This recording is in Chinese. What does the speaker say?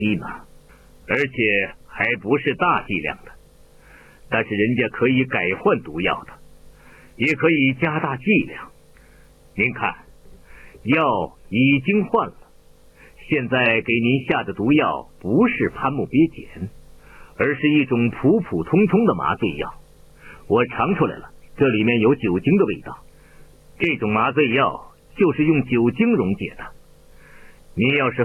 低呢，而且还不是大剂量的。但是人家可以改换毒药的，也可以加大剂量。您看，药已经换了，现在给您下的毒药不是潘木鳖碱，而是一种普普通通的麻醉药。我尝出来了，这里面有酒精的味道。这种麻醉药就是用酒精溶解的。您要是